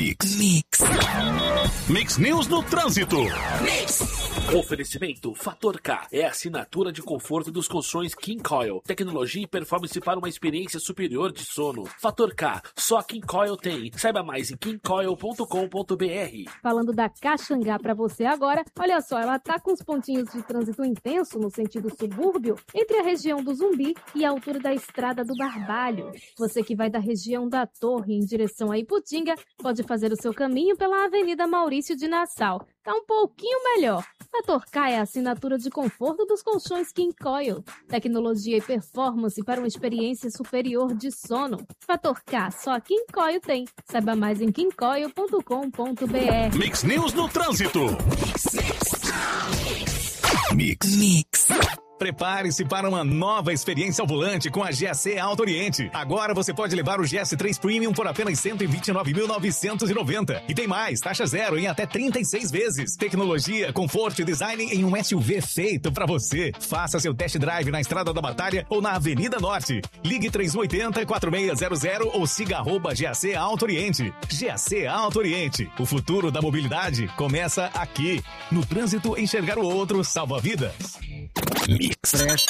Mix News no trânsito. Oferecimento Fator K é a assinatura de conforto dos colchões King Coil. Tecnologia e performance para uma experiência superior de sono. Fator K, só King Coil tem. Saiba mais em kingcoil.com.br. Falando da Caxangá para você agora, olha só, ela tá com os pontinhos de trânsito intenso no sentido subúrbio, entre a região do Zumbi e a altura da Estrada do Barbalho. Você que vai da região da Torre em direção a Iputinga, pode fazer o seu caminho pela Avenida Maurício de Nassau. Tá um pouquinho melhor. Fator K é a assinatura de conforto dos colchões King Coil. Tecnologia e performance para uma experiência superior de sono. Fator K, só a King Coil tem. Saiba mais em kingcoil.com.br. Mix News no trânsito. Mix. Prepare-se para uma nova experiência ao volante com a GAC Auto Oriente. Agora você pode levar o GS3 Premium por apenas R$ 129.990. E tem mais, taxa zero em até 36 vezes. Tecnologia, conforto e design em um SUV feito para você. Faça seu test drive na Estrada da Batalha ou na Avenida Norte. Ligue 3180-4600 ou siga @GAC Auto Oriente. GAC Auto Oriente. O futuro da mobilidade começa aqui. No trânsito, enxergar o outro salva vidas. Mix. Preste